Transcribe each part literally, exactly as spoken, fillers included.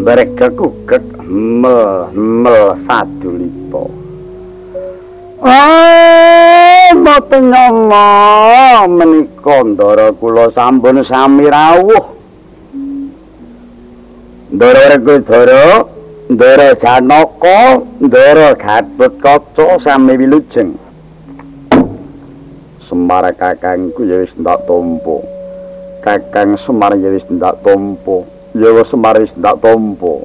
mereka kukek mel mel sadulipa. Ah, mboten nyanga menika ndara kula sampun sami rawuh. Ndara Regudara, ndara Janaka, ndara Gatotkaca sami wilujeng. Semar kakangku ya wis ndak tampa. Kakang Semar ya wis ndak tampa. Ya wis Semar wis ndak tampa.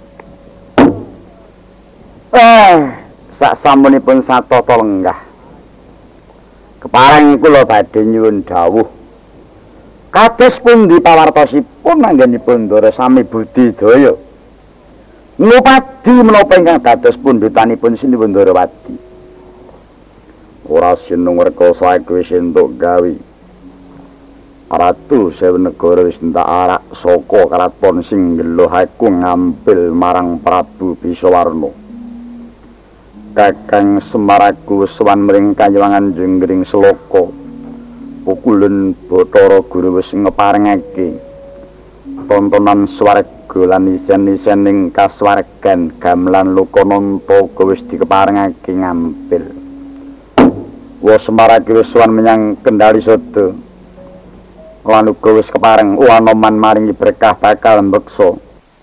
Eh, sak samunipun satata lenggah. Kepareng kula badhe nyuwun dawuh. Kados pundi pawartosipun anggenipun Ndara sami budidaya. Ngupadi menapa ingkang dados pundhutanipun Sinuwun Ndarawati. Ora sinung werka saiki wis entuk gawe. Ratu Sewu Negara wis entuk arak saka karaton sing ngeluh aku ngambil marang Prabu Bisawarna. Kakang Semaraku sowan mring Kanyuwangan Jenggring Selaka. Pukulen Bathara Guru wis ngeparengake tontonan swarga lan isen-isen ing kaswargan gamelan Lokananta wis dikeparengake ngambil. Wa Semarake wis sowan menyang Kendali Sada. Lan uga wis kepareng Wanoman maringi berkah bakal mbeksa.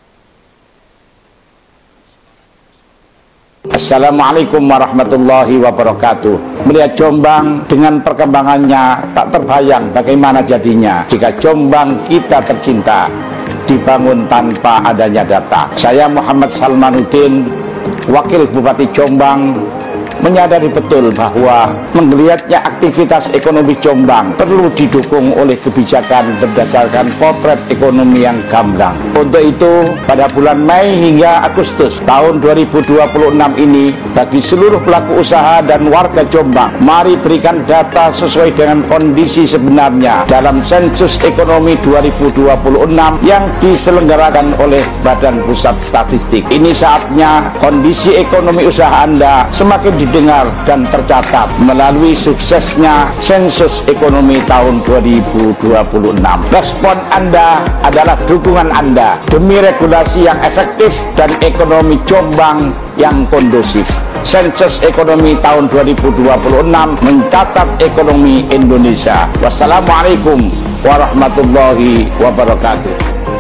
Assalamualaikum warahmatullahi wabarakatuh. Melihat Jombang dengan perkembangannya tak terbayang bagaimana jadinya jika Jombang kita tercinta dibangun tanpa adanya data. Saya Muhammad Salmanuddin, Wakil Bupati Jombang, menyadari betul bahwa menggeliatnya aktivitas ekonomi Jombang perlu didukung oleh kebijakan berdasarkan potret ekonomi yang gamblang. Untuk itu, pada bulan Mei hingga Agustus tahun dua ribu dua puluh enam ini, bagi seluruh pelaku usaha dan warga Jombang, mari berikan data sesuai dengan kondisi sebenarnya dalam sensus ekonomi dua ribu dua puluh enam yang diselenggarakan oleh Badan Pusat Statistik. Ini saatnya kondisi ekonomi usaha Anda semakin di dengar dan tercatat melalui suksesnya sensus ekonomi tahun dua ribu dua puluh enam. Respon Anda adalah dukungan Anda demi regulasi yang efektif dan ekonomi Jombang yang kondusif. Sensus ekonomi tahun dua ribu dua puluh enam mencatat ekonomi Indonesia. Wassalamualaikum warahmatullahi wabarakatuh.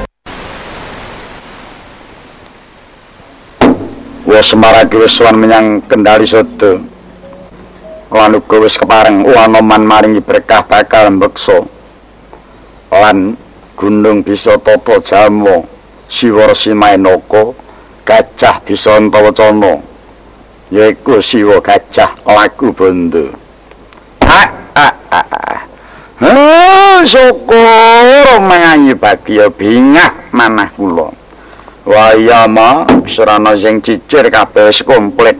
Wa Semarake wis sowan menyang Kendali Sada. Lan uga wis kepareng Wanoman maringi berkah bakal mbeksa. Lan gunung bisa tata jama, Siwa Resi Mainaka, gajah bisa Antawacana. Yaiku Siwa Gajah laku bondo. Ah ah ah. Ah, syukur mangayi bagya bingah manah kula. Wayama serana sing cicir kabeh wis komplit.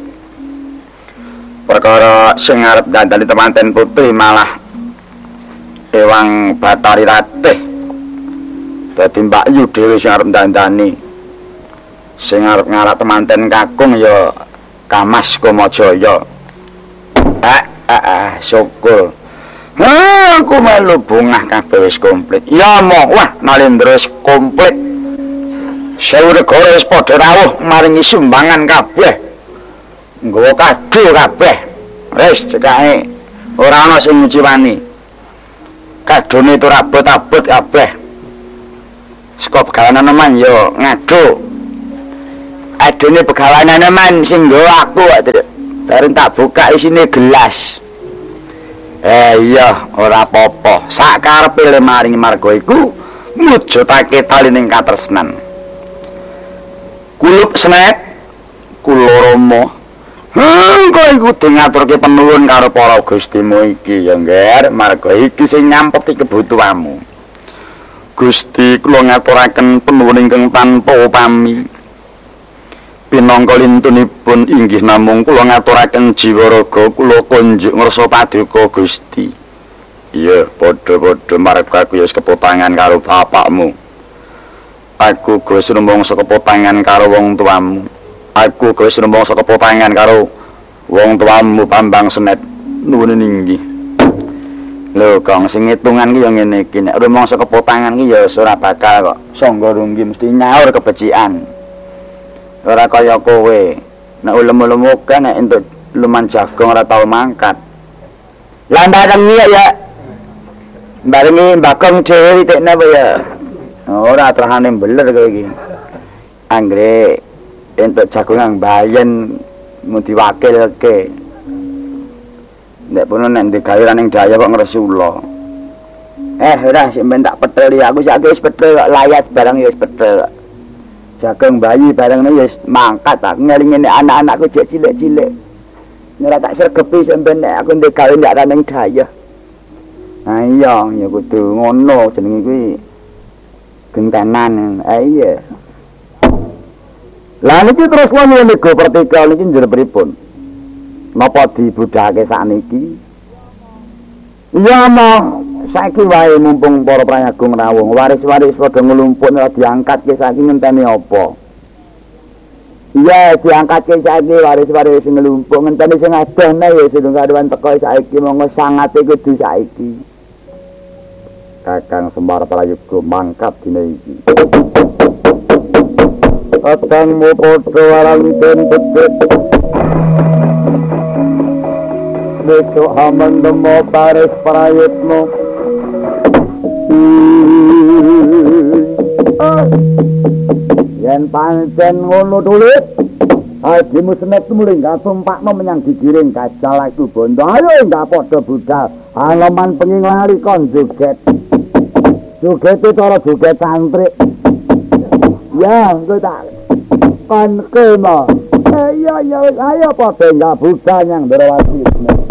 Perkara sing arep dandani temanten putri malah Ewang Batari Ratih. Dadi Mbak Yu dhewe sing arep dandani. Sing arep ngarak temanten kakung ya Kamas Kamajaya. Ah ah ah syukur. Ha aku melu bungah kabeh wis komplit. Ya moh wah Nalendra wis komplit. Sewu Negara wis padha rawuh maringi sumbangan kabeh. Nggawa kado kabeh. Wis cekake ora ana sing nguciwani. Kadone itu rabot-abot kabeh. Saka begalan man ya ngado. Adone begalan man sing nggawa aku kok. Bareng tak buka isine gelas. Eh iya ora apa-apa. Sak karepe le maringi marga iku mujudake talining katresnan. Kulup senet kula Rama. Heh kok iku ngaturke penuwun karo para gustimu iki ya ngger marga iki sing nyampeti kebutuhanmu. Gusti kula ngaturaken penuwun ingkang tanpa upami. Pinangka lintunipun inggih namung kula ngaturaken jiwa raga kula kunjuk ngrasa paduka Gusti. Iya padha-padha marga aku ya kepotangan karo bapakmu. Aku wis rumangsa kepotangan karo wong tuamu. Aku wis rumangsa kepotangan karo wong tuamu Bambang Senet nuwun inggih. Lho Kang sing ngitungan ki ya ngene iki nek rumangsa kepotangan ki ya ora bakal kok sangga runggi mesti nyaur kebecikan. Ora kaya kowe. Nek ulem-ulem oke nek entuk luman jagung ora tau mangkat. Lah barengi ya. Barengi bakong dhewe tekne apa ya. Ora atrahane beler kowe iki. Anggere entuk jagung nang bayen mu diwakilke. Nek pun nek digawe ning daya kok ngresula. Eh ora sik men tak petel ya aku saiki wis petel layat barang ya wis petel. Jagung bayi barang ya wis mangkat tak ngeling-eling anak-anakku cek cilik-cilik. Nek tak sregepi sampeyan nek aku digawe ndak ana ning daya. Ha iya ya kudu ngono jenenge kuwi gentenan. Ha iya. Lah niki terus wong nego vertikal niki njur pripun? Napa dibudhake sakniki? Iya mau saiki wae mumpung para prayagung rawuh, waris-waris padha nglumpuk ora diangkat ke saiki ngenteni apa? Iya diangkat ke saiki waris-waris nglumpuk ngenteni sing adone ya sing karuan teko saiki monggo sangate kudu saiki. Kakang Semar Prayoga mangkat dina iki. Atangmu padha warang den-den. Besok hamendemo paris prayitmu. Yen pancen ngono tulis, adimu senet muling kasumpakno menyang digiring kajal aku bondo. Ayo ndak padha budal. Halaman penging lali kon joget. Joget cara joget santri. Ya, engko tak kon kema. Eh iya ya ayo padha ndak budal nyang Ndrawati.